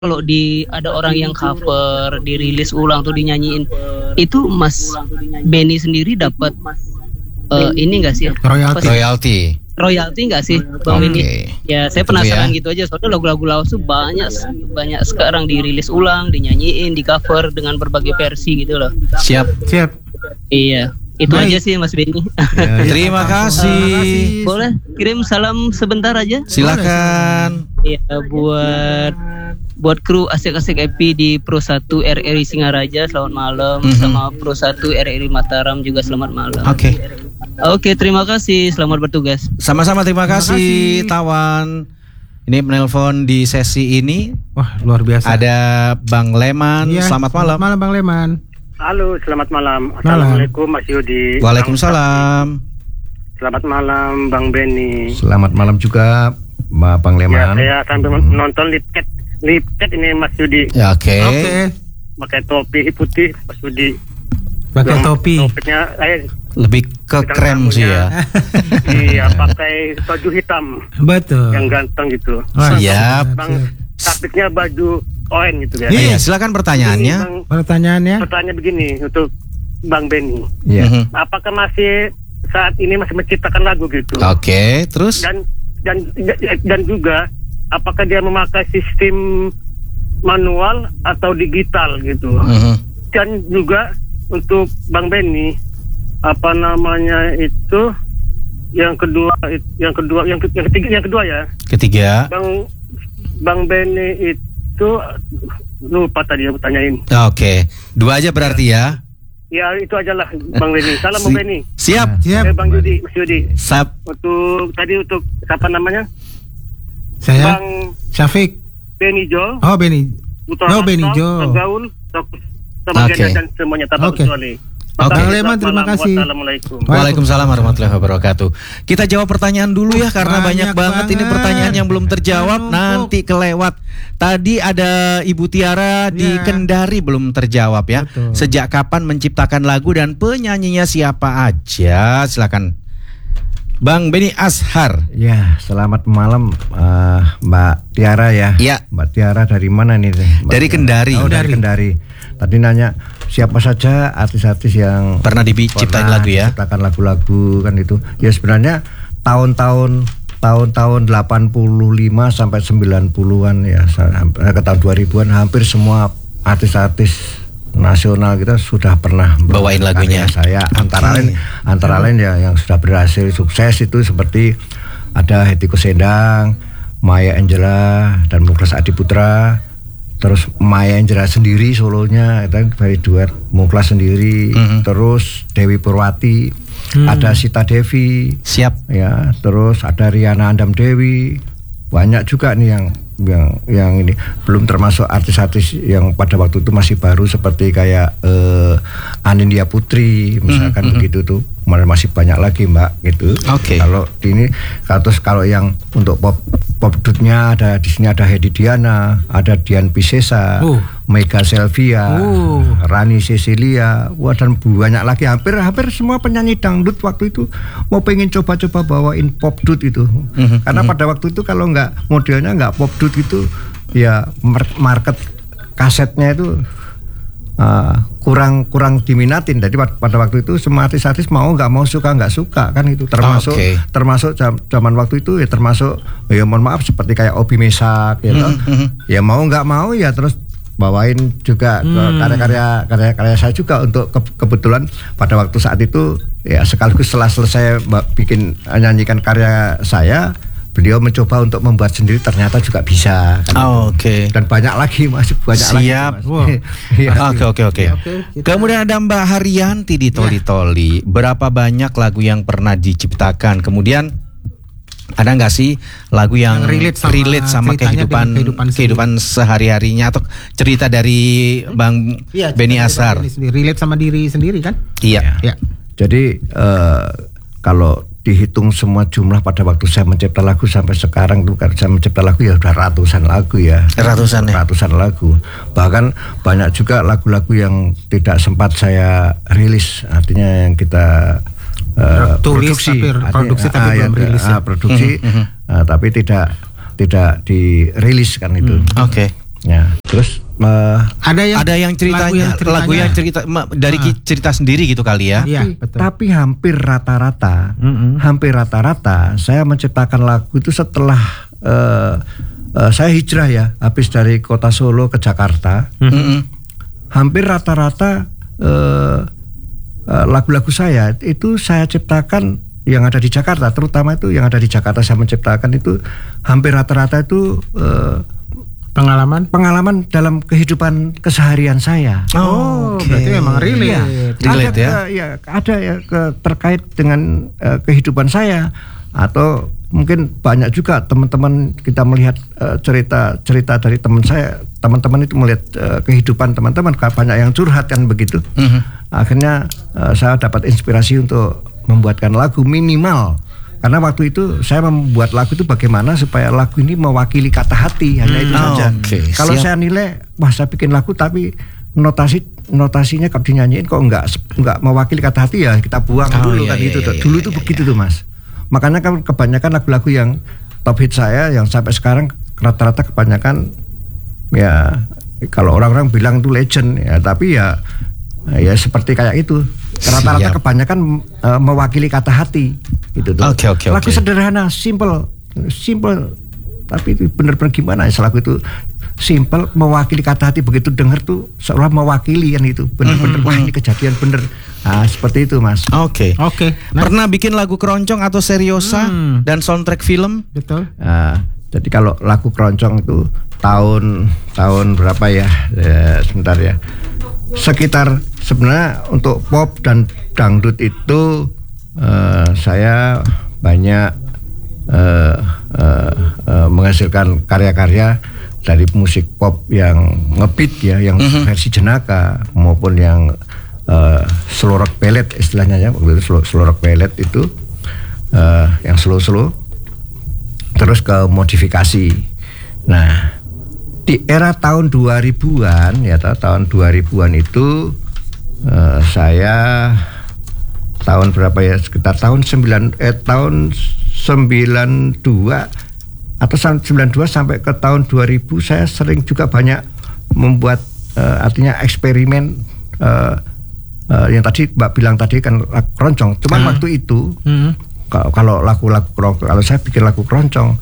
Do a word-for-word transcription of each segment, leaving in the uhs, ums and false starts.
kalau di ada orang yang cover, dirilis ulang tuh dinyanyiin, itu Mas Benny sendiri dapat uh, ini nggak sih? Royalty. Royalty. Royalty nggak sih, Bang Benny? Okay. Ya saya Betul penasaran ya. gitu aja. Soalnya lagu-lagu lawas tuh banyak banyak sekarang dirilis ulang, dinyanyiin, di cover dengan berbagai versi gitu loh. Siap. Siap. Iya. Itu Baik. aja sih Mas Benny. Ya, Terima kasih. Boleh kirim salam sebentar aja? Silakan. Iya, buat buat kru asik-asik happy di Pro satu R R I Singaraja selamat malam, Mhm. sama Pro satu R R I Mataram juga selamat malam. Oke. Oke, terima kasih, selamat bertugas. Sama-sama, terima Terima kasih, kasih. Tawan. Ini penelpon di sesi ini Wah, luar biasa. ada Bang Leman. Iya, Selamat malam. Malam Bang Leman. Halo, selamat malam. Assalamualaikum Mas Yudi. Waalaikumsalam. Selamat malam Bang Benny. Selamat malam juga Mbak Bang Ya, Leman. saya sambil menonton lipket lipket ini Mas Yudi. Ya, oke. Oke. Pakai topi putih Mas Yudi. Pakai Yang topi. Topinya saya Lebih ke Bidang krem sih ya. iya, pakai baju hitam Betul. yang ganteng gitu. Wah, Siap. Bang, taktiknya baju oranye gitu ya. Iya, silakan pertanyaannya. Bang, Pertanyaannya? pertanyaan begini untuk Bang Benny. Iya. Mhm. Apakah masih saat ini masih menciptakan lagu gitu? Oke, terus? dan dan dan juga apakah dia memakai sistem manual atau digital gitu. Mhm. Dan juga untuk Bang Benny, apa namanya itu yang kedua yang kedua yang, ke- yang ketiga yang kedua ya Ketiga. Bang Bang Benny itu lupa tadi aku tanyain. Oke, dua aja berarti ya. Ya itu aja lah Bang Benny. Salam Bang Si- Benny. Siap. Siap. Eh, Bang Yudi, Mas Yudi. Sap. Untuk tadi untuk siapa namanya? Saya Bang Syafiq. Benny Jo. Oh, Benny. Putra Oh, Benny Hasan, Jo. Tegaul, sama Oke. dan semuanya tanpa Oke. kecuali. Oke. Bang Leman, terima kasih. Wassalamualaikum. Waalaikumsalam warahmatullahi wabarakatuh. Kita jawab pertanyaan dulu ya, karena Banyak banyak, banget ini banget. pertanyaan yang belum terjawab, Numpuk. nanti kelewat. Tadi ada Ibu Tiara di Ya. Kendari belum terjawab ya. Betul. Sejak kapan menciptakan lagu dan penyanyinya siapa aja? Silakan. Bang Benny Ashar. Ya, selamat malam eh, Mbak Tiara ya. Iya. Mbak Tiara dari mana nih? Mbak Dari Tiara? Kendari. Oh, dari Kendari. Tadi nanya siapa saja artis-artis yang Pernah diciptain pernah lagu ya? Ciptakan lagu-lagu kan itu. Ya sebenarnya tahun-tahun tahun-tahun delapan puluh lima sampai sembilan puluhan ya, sampai ke tahun dua ribuan hampir semua artis-artis nasional kita sudah pernah Bawain lagunya. karya saya antara lain antara lain ya yang sudah berhasil sukses itu seperti ada Hetty Koes Endang, Maya Angelou dan Muklas Adiputra, terus Maya Angelou sendiri solonya itu dari duet Muklas sendiri, Mhm. terus Dewi Purwati, ada Sita Devi, Siap. ya, terus ada Riana Andam Dewi, banyak juga nih yang yang yang ini, belum termasuk artis-artis yang pada waktu itu masih baru seperti kayak eh, Anindya Putri misalkan Mhm, begitu tuh, masih banyak lagi Mbak gitu. Oke. Kalau ini terus kalau yang untuk pop pop dutnya ada di sini ada Hedi Diana, ada Dian Piscesa, Uh. Mega Selvia, Uh. Rani Cecilia, wah, dan banyak lagi, hampir hampir semua penyanyi dangdut waktu itu mau pengen coba-coba bawain pop dut itu. Mhm, Karena pada waktu itu kalau nggak modelnya nggak pop dut itu ya mar- market kasetnya itu uh, kurang kurang diminatin. Jadi pad- pada waktu itu semua artis-artis mau nggak mau, suka nggak suka kan itu, termasuk Oke. termasuk jam- zaman waktu itu ya termasuk ya mohon maaf seperti kayak Obi Mesak gitu. Ya mau nggak mau ya terus bawain juga ke karya-karya karya-karya saya juga untuk ke- kebetulan pada waktu saat itu ya sekaligus setelah selesai mbak bikin nyanyikan karya saya, beliau mencoba untuk membuat sendiri, ternyata juga bisa kan. Oh, Oke. Dan banyak lagi masih banyak Siap. lagi Mas. Wow. Iya. Oke oke oke. Oke, kita- Kemudian ada Mbak Haryanti di Toli Toli. Berapa banyak lagu yang pernah diciptakan? Kemudian ada nggak sih lagu yang, Yang relate sama relate sama ceritanya kehidupan dengan kehidupan kehidupan, sehari-harinya atau cerita dari Bang Iya, Benny cerita Ashar? diri sendiri, relate sama diri sendiri kan? Iya. Ya. Jadi eh, kalau dihitung semua jumlah pada waktu saya mencipta lagu sampai sekarang tuh, kan saya mencipta lagu ya udah ratusan lagu ya. Ratusan ya? Ratusan lagu. Bahkan banyak juga lagu-lagu yang tidak sempat saya rilis, artinya yang kita uh, Tulis, produksi, tapi artinya, produksi tapi ah, belum yang, rilis ya. ah, produksi, ah, tapi tidak tidak dirilis kan itu. Oke. Ya, terus uh, Ada yang Ada yang ceritanya, lagu yang, cerita ma- dari ki- cerita sendiri gitu kali ya. Iya, tapi, betul. tapi hampir rata-rata, Mm-mm. hampir rata-rata saya menciptakan lagu itu setelah uh, uh, saya hijrah ya, habis dari kota Solo ke Jakarta. Mm-mm. Hampir rata-rata uh, uh, lagu-lagu saya itu saya ciptakan yang ada di Jakarta, terutama itu yang ada di Jakarta saya menciptakan itu hampir rata-rata itu uh, Pengalaman. pengalaman dalam kehidupan keseharian saya. Oh, Oke. berarti memang relate. Iya. Relate ada, ya? ke- ya, ada ya ke- terkait dengan uh, kehidupan saya, atau mungkin banyak juga teman-teman kita melihat uh, cerita-cerita dari teman saya, teman-teman itu melihat uh, kehidupan teman-teman, banyak yang curhat kan begitu. Mhm. Akhirnya uh, saya dapat inspirasi untuk membuatkan lagu minimal. Karena waktu itu saya membuat lagu itu bagaimana supaya lagu ini mewakili kata hati, hanya itu Hmm, saja. oke, Kalau siap. saya nilai, wah saya bikin lagu tapi notasi notasinya kalau dinyanyiin kok enggak enggak mewakili kata hati, ya kita buang Oh, dulu iya, kan iya, gitu. iya, tuh. iya, Dulu iya, tuh iya. begitu tuh Mas. Makanya kan kebanyakan lagu-lagu yang top hit saya yang sampai sekarang rata-rata kebanyakan ya kalau orang-orang bilang itu legend ya, tapi ya ya seperti kayak itu. Rata-rata Siap. kebanyakan uh, mewakili kata hati gitu tuh. Oke, oke, Lagu oke. sederhana, simple, simple, tapi itu benar-benar gimana ya lagu itu simple mewakili kata hati, begitu denger tuh seolah mewakili kan itu benar-benar wah ini kejadian bener. Nah, seperti itu Mas. Oke. Oke. Nah, Pernah bikin lagu keroncong atau seriosa Hmm. dan soundtrack film? betul. Nah, jadi kalau lagu keroncong itu tahun tahun berapa ya? Eh, sebentar ya. Sekitar sebenarnya untuk pop dan dangdut itu eh, saya banyak eh, eh, eh, menghasilkan karya-karya dari musik pop yang ngebeat ya, yang Mhm. versi jenaka maupun yang eh, slow rock ballad istilahnya ya, waktu itu slow, slow rock ballad itu eh, yang slow-slow terus ke modifikasi. Nah, di era tahun dua ribuan ya tahun dua ribuan itu eh, saya tahun berapa ya, sekitar tahun sembilan eh tahun sembilan dua atau sembilan dua sampai ke tahun dua ribu saya sering juga banyak membuat eh, artinya eksperimen eh, eh, yang tadi Mbak bilang tadi kan lagu keroncong. Cuman Hmm. waktu itu Hmm. Ka- kalau lagu-lagu keroncong, kalau saya bikin lagu keroncong,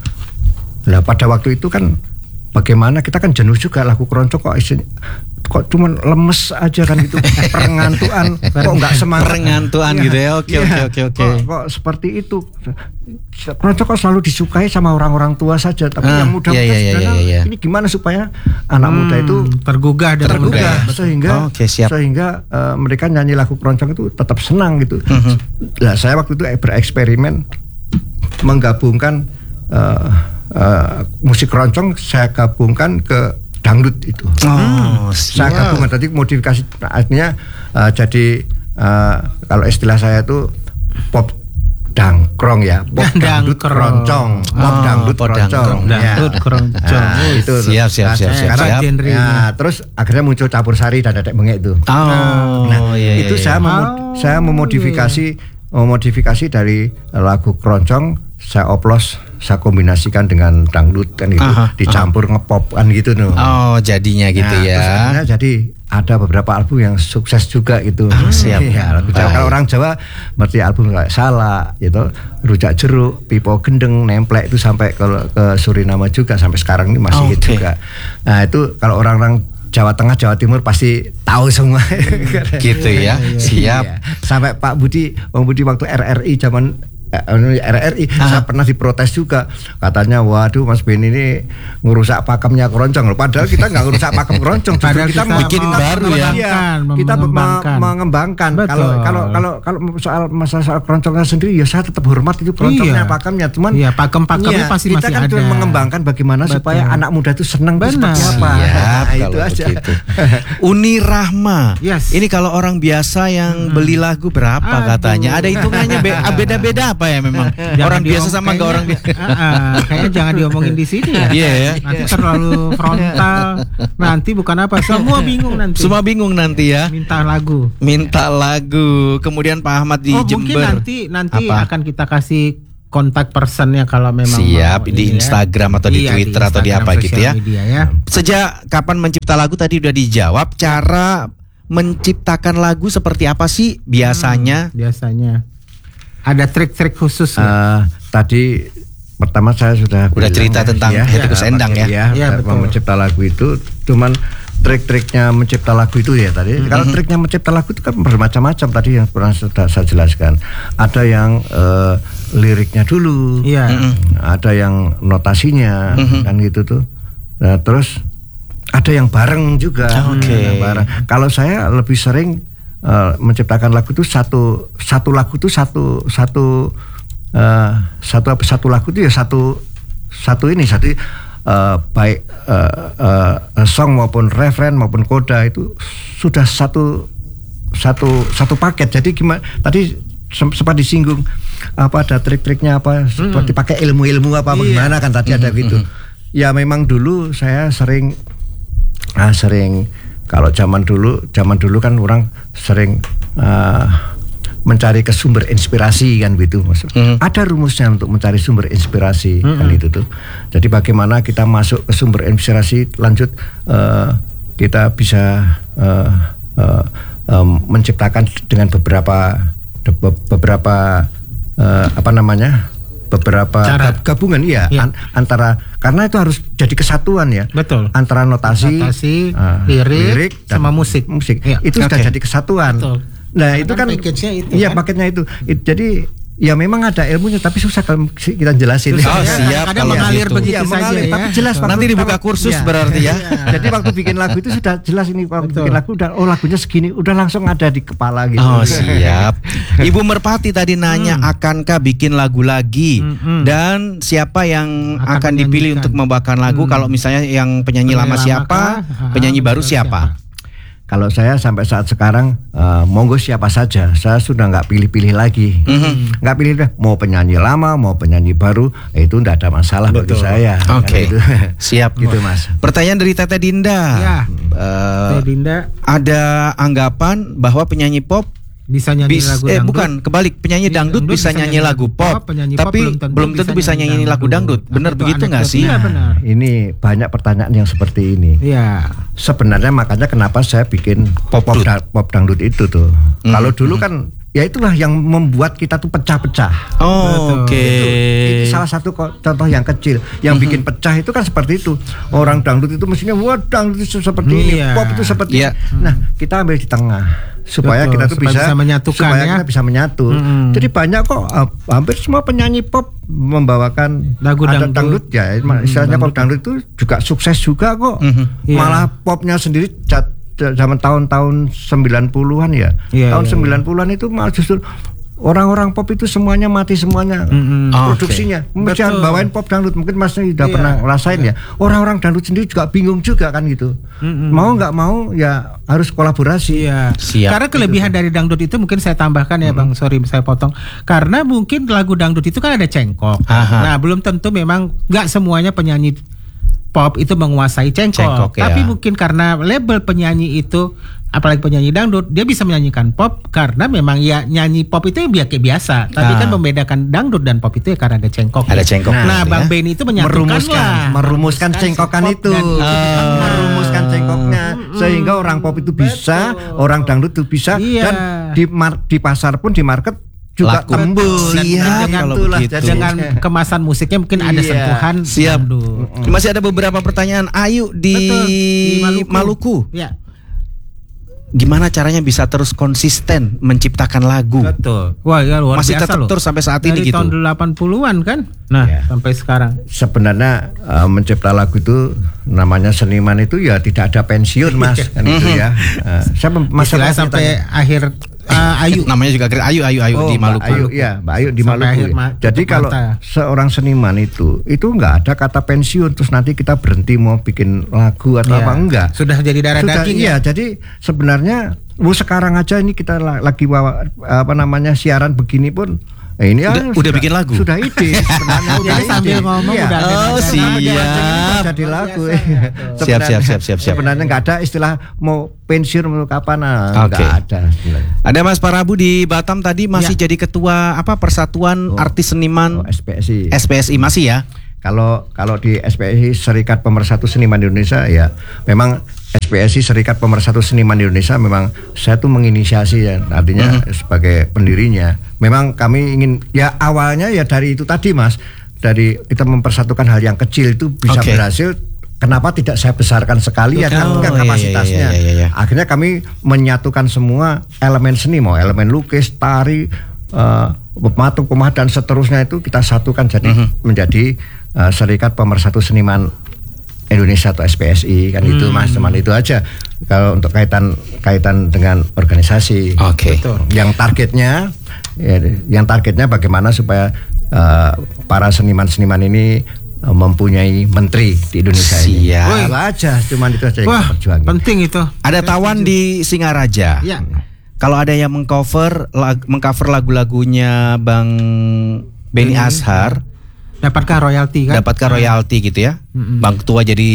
lah pada waktu itu kan bagaimana kita kan jenuh juga lagu keroncong kok isi, kok cuman lemes aja kan gitu, perengantuan, kok nggak semangat, Perengantuan Iya, gitu ya. Oke, iya. oke, oke, oke. Kok, kok seperti itu, keroncong kok selalu disukai sama orang-orang tua saja, tapi Ah, yang muda-muda iya, iya, sebenarnya iya, iya. ini gimana supaya anak muda itu Hmm, tergugah dan Tergugah muda. ya. sehingga Oke, siap. sehingga eh, mereka nyanyi lagu keroncong itu tetap senang gitu. Mhm. Nah, saya waktu itu bereksperimen menggabungkan eh, eh, musik keroncong, saya gabungkan ke dangdut itu. Oh, Saya siap. gabungkan tadi modifikasi, artinya eh, jadi eh, kalau istilah saya itu pop dangkrong ya, pop dangdut Dangkrong. keroncong, pop Oh, dangdut pop keroncong. dangkrong. Ya. Dangdut keroncong. Nah, itu tuh. Siap, siap, Nah, siap, siap, sekarang siap. Genrenya. ya, terus akhirnya muncul campur sari dan dedek bengek itu. Oh, Nah, iya, iya, itu iya. saya memo- Oh, saya memodifikasi memodifikasi dari lagu keroncong, saya oplos, saya kombinasikan dengan dangdut kan gitu, Aha, dicampur ngepop kan gitu no. Oh, jadinya gitu Nah, terus ya. akhirnya jadi ada beberapa album yang sukses juga gitu. Ah, siap. Iya, lagu Jawa. Baik. Kalau orang Jawa berarti album kayak Salah gitu, Rujak Jeruk, Pipo Gendeng, Nemplek itu sampai ke, ke Suriname juga sampai sekarang ini masih hit Oke. juga. Nah, itu kalau orang-orang Jawa Tengah, Jawa Timur pasti tahu semua. Gitu ya. Siap. Iya. Sampai Pak Budi, Bang Budi waktu R R I zaman eh, R R I saya pernah diprotes juga, katanya waduh Mas Ben ini ngurusak pakemnya keroncong loh, padahal kita nggak ngurusak pakem keroncong, justru Padahal kita, kita mau- bikin kita baru ya. mengembangkan, Iya, kita me- mengembangkan. mengembangkan. Betul. Kalau kalau kalau kalau soal masalah soal keroncongnya sendiri ya saya tetap hormat itu keroncongnya, Iya. pakemnya, cuman Iya, pakem-pakemnya iya, pasti kita masih kan ada. cuma mengembangkan bagaimana Betul. supaya anak muda itu senang itu Benar. seperti apa. Siap, Nah, itu kalau aja. begitu. Uni Rahma. Yes. Ini kalau orang biasa yang beli lagu berapa Aduh. katanya? Ada hitungannya be- beda-beda apa ya memang? Jangan orang biasa diom- sama nggak orang biasa. kayaknya- Ah, ah, kayaknya jangan diomongin di sini ya. Iya ya. Nanti terlalu frontal. Nanti bukan apa, semua bingung nanti. Semua bingung nanti ya. Minta lagu. Minta lagu. Kemudian Pak Ahmad di Oh, mungkin Jember. nanti nanti Apa? akan kita kasih kontak personnya kalau memang Siap mau di ini ya. Instagram atau di Iya, Twitter atau di Instagram, apa gitu sosial ya. media ya. Sejak kapan mencipta lagu tadi udah dijawab. Cara menciptakan lagu seperti apa sih biasanya? Hmm, biasanya ada trik-trik khusus nggak? Uh, tadi pertama saya sudah Udah bilang, cerita tentang Hettikus Endang ya. Ya, Iya, ya betul. mencipta lagu itu cuman trik-triknya mencipta lagu itu ya tadi. Mm-hmm. Kalau triknya mencipta lagu itu kan bermacam-macam tadi yang pernah sudah saya jelaskan. Ada yang uh, liriknya dulu, Iya. Mm-hmm. ada yang notasinya, Mm-hmm. kan gitu tuh. Nah, terus ada yang bareng juga. Oke. Nah, bareng. Kalau saya lebih sering uh, menciptakan lagu itu satu satu lagu itu satu satu uh, satu apa satu lagu itu ya satu satu ini satu uh, baik uh, uh, song maupun referen maupun koda itu sudah satu satu satu paket. Jadi gimana tadi sem- sempat disinggung apa ada trik-triknya apa seperti pakai ilmu-ilmu apa Iya. bagaimana kan tadi ada gitu. Ya memang dulu saya sering ah, sering kalau zaman dulu zaman dulu kan orang sering uh, mencari ke sumber inspirasi kan gitu Mas. Mm. Ada rumusnya untuk mencari sumber inspirasi kan itu tuh. Jadi bagaimana kita masuk ke sumber inspirasi lanjut uh, kita bisa uh, uh, um, menciptakan dengan beberapa be- beberapa uh, apa namanya beberapa Cara. gabungan ya, Ya. an- antara karena itu harus jadi kesatuan ya. Betul. Antara notasi, Notasi, uh, lirik, dan sama musik. musik Ya. itu sudah Oke. jadi kesatuan. Betul. Nah Karena itu kan kan package-nya itu iya kan. paketnya itu. It- jadi ya memang ada ilmunya tapi susah kalau kita jelasin. Oh, Ya, siap kadang kalau mengalir gitu. begitu Iya, saja mengalir, ya. tapi jelas waktu- Nanti dibuka kalau- kursus iya. berarti ya. Jadi waktu bikin lagu itu sudah jelas ini waktu Betul. bikin lagu udah oh lagunya segini udah langsung ada di kepala gitu. Oh siap. Ibu Merpati tadi nanya akankah bikin lagu lagi Hmm. dan siapa yang Akan akan, dipilih menyanyikan. untuk membawakan lagu? Hmm. Kalau misalnya yang penyanyi, Penyanyi lama lama siapa, kah? penyanyi Aha, baru baru siapa? Kalau saya sampai saat sekarang uh, monggo siapa saja, saya sudah nggak pilih-pilih lagi, nggak pilih deh mau penyanyi lama mau penyanyi baru eh, itu nggak ada masalah bagi Betul. saya. Oke, Kan gitu. siap Gitu, Mas. Pertanyaan dari Tete Dinda. Ya. Eh, Teh Dinda ada anggapan bahwa penyanyi pop bisa nyanyi bis, lagu eh dangdut. bukan kebalik penyanyi Iya, dangdut dangdut bisa nyanyi lagu pop, penyanyi pop tapi belum tentu belum tentu bisa nyanyi lagu dangdut. Bener Itu begitu nggak sih? anekdotnya. Iya benar. Ini banyak pertanyaan yang seperti ini. Iya. Sebenarnya makanya kenapa saya bikin pop Popdut. da- pop dangdut itu tuh. Hmm. Kalau dulu kan ya itulah yang membuat kita tuh pecah-pecah. Oh, Oke. Betul. Ini salah satu ko- contoh yang kecil yang Mhm. bikin pecah itu kan seperti itu. Orang dangdut itu mestinya wah dangdut itu seperti ini, Iya. pop itu seperti Iya. ini. Nah, kita ambil di tengah supaya Betul, kita tuh supaya bisa, bisa menyatukan supaya ya. kita bisa menyatu. Mhm. Jadi banyak kok uh, hampir semua penyanyi pop membawakan Lagu ada dangdut. dangdut ya. Istilahnya pop dangdut itu juga sukses juga kok. Mhm. Iya. Malah popnya sendiri jat- zaman tahun-tahun sembilan puluhan ya. Iya, tahun iya, sembilan puluhan itu malah justru orang-orang pop itu semuanya mati semuanya Mm-mm. Oh, produksinya. Mesti Betul. bawain pop dangdut mungkin Mas udah Iya. pernah ngerasain ya. Orang-orang dangdut sendiri juga bingung juga kan gitu. Mm-mm. Mau nggak mau ya harus kolaborasi. Iya. Siap. Karena kelebihan dari dangdut itu mungkin saya tambahkan ya Bang, sorry saya potong. Karena mungkin lagu dangdut itu kan ada cengkok. Aha. Nah, belum tentu memang nggak semuanya penyanyi pop itu menguasai cengkok. Cengkok, ya. Tapi mungkin karena label penyanyi itu apalagi penyanyi dangdut, dia bisa menyanyikan pop karena memang ya nyanyi pop itu ya kayak biasa. Tapi Ah. kan membedakan dangdut dan pop itu ya karena ada cengkok. Ada cengkok. Nah, Nah, Bang ya. Benny itu menyatukan merumuskan lah. merumuskan cengkokan si pop itu dan Ah. merumuskan cengkoknya sehingga orang pop itu bisa orang dangdut itu bisa Iya. dan di mar- di pasar pun di market juga Laku. tembus. Siap Dan kalau itulah begitu. jadi- dengan kemasan musiknya mungkin ada Iya. sentuhan Siap. dangdut. Masih ada beberapa pertanyaan. Ayu di, Betul, di Maluku. Ya, Gimana caranya bisa terus konsisten menciptakan lagu? betul. Wah, ya luar Masih biasa tetap loh. terus sampai saat ini Dari gitu. tahun delapan puluhan kan? Nah, Ya. sampai sekarang. Sebenarnya uh, mencipta lagu itu namanya seniman itu ya tidak ada pensiun Mas kan itu ya. Uh, saya mem- masa Istilahnya sampai akhir uh, Ayu. Namanya juga keren. Ayu Ayu Ayu Oh, di Mbak Maluku. Ayu, ya, Mbak Ayu di Sampai Maluku. akhir ma- Jadi tutup kalau mata. seorang seniman itu itu nggak ada kata pensiun terus nanti kita berhenti mau bikin lagu atau Iya. apa enggak. Sudah jadi darah Sudah, daging iya, ya. jadi sebenarnya oh, sekarang aja ini kita la- lagi bawa apa namanya siaran begini pun Nah, ini Udah- ah, udah sudah- bikin lagu? Sudah ide sebenarnya udah Jadi sambil ide. ngomong Iya. udah ada Oh, nada. siap. Jadi lagu. Siap, siap, siap, siap, siap. Sebenarnya nggak ada istilah mau pensiun mau kapan, nah, Oke. nggak ada. sebenarnya. Ada Mas Parabu di Batam tadi masih Ya. jadi ketua apa Persatuan Oh. Artis Seniman Oh, S P S I. S P S I masih ya? Kalau kalau di S P S I Serikat Pemersatu Seniman Indonesia ya memang S P S I Serikat Pemersatu Seniman Indonesia memang saya tuh menginisiasi ya artinya Mhm. sebagai pendirinya. Memang kami ingin ya awalnya ya dari itu tadi Mas, dari kita mempersatukan hal yang kecil itu bisa Oke. berhasil. Kenapa tidak saya besarkan sekali ya kan Oh, kan iya, kapasitasnya. iya, iya, iya. Akhirnya kami menyatukan semua elemen seni mau elemen lukis, tari, eh, pematung, pemah dan seterusnya itu kita satukan jadi Mhm. menjadi eh, Serikat Pemersatu Seniman Indonesia atau S P S I kan itu Mas, teman itu aja kalau untuk kaitan kaitan dengan organisasi. Oke. Yang targetnya ya, yang targetnya bagaimana supaya eh, para seniman-seniman ini eh, mempunyai menteri di Indonesia ini. Siap. Wah, itu aja, cuman itu aja yang Wah, kita perjuangin. penting itu. Ada Tawan di Singaraja. Ya. Kalau ada yang mengcover lag, mengcover lagu-lagunya Bang Benny Benny. Ashar, Dapatkah royalti kan? dapatkan royalti gitu ya. Mm-mm. Bang Ketua jadi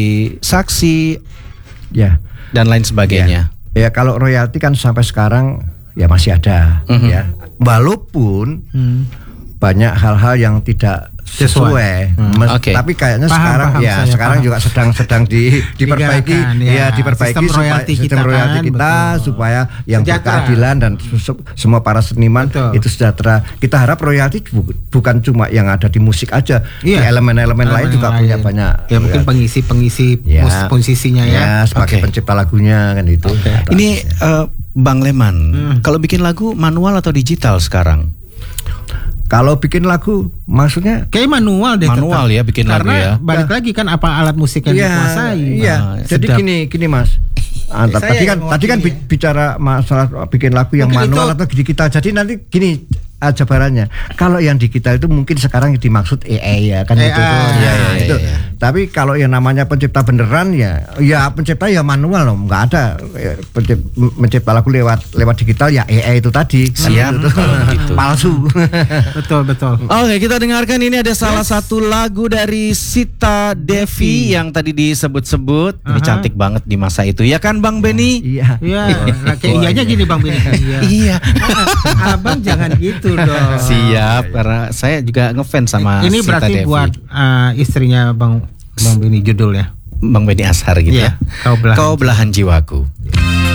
saksi Ya. dan lain sebagainya. Ya kalau royalti kan sampai sekarang ya masih ada Mhm. ya. Walaupun Hmm. banyak hal-hal yang tidak sesuai. Hmm, Mes- oke. Tapi kayaknya Paham, sekarang paham, ya saya sekarang paham. juga sedang sedang di, diperbaiki Digerakkan, ya, ya. diperbaiki Sistem supaya royalti sistem kita royalti kan, kita betul. supaya yang Sejahtera. berkeadilan dan se- semua para seniman Betul. itu sejahtera. Kita harap royalti bu- bukan cuma yang ada di musik aja. Iya. Di elemen-elemen lain juga Elemen punya lain. banyak. Ya mungkin royalti. pengisi-pengisi Ya. mus- posisinya ya. Ya, sebagai Oke. pencipta lagunya kan itu. Ini eh, Bang Leman, Hmm. kalau bikin lagu manual atau digital sekarang? Kalau bikin lagu maksudnya Kayak manual deh Manual tetap. ya bikin lagu Karena ya. balik lagi kan apa alat musik yang Iya, dikuasai. iya. Ah, Jadi sedap. gini, gini Mas. Antara, Saya tadi kan yang tadi kan mewakili. bi- bicara masalah bikin lagu yang Mungkin manual itu- atau digital. Jadi nanti gini uh, jabarannya. Kalau yang digital itu mungkin sekarang yang dimaksud A I ya kan A I, itu tuh. iya, Ya, iya, itu. iya, iya. Tapi kalau yang namanya pencipta beneran ya ya pencipta ya manual loh, nggak ada eh, pencip- mencipta lagu lewat lewat digital ya A I itu tadi. Kan Siap, itu tuh. kalau begitu. Palsu. Betul, betul. Oke, kita dengarkan ini ada salah satu lagu dari Sita Devi yang tadi disebut-sebut. Ini Aha. cantik banget di masa itu. Ya kan Bang Benny? Iya. Iya, nah, kayak iyanya gini Bang Bini. Iya. Iya. Abang jangan gitu dong. Siap, karena saya juga ngefans sama Ini Sita berarti Devi. buat uh, istrinya Bang Bang Bini judulnya. Bang Benny Ashar gitu Iya, ya. Kau Belahan Kau belahan jiwaku.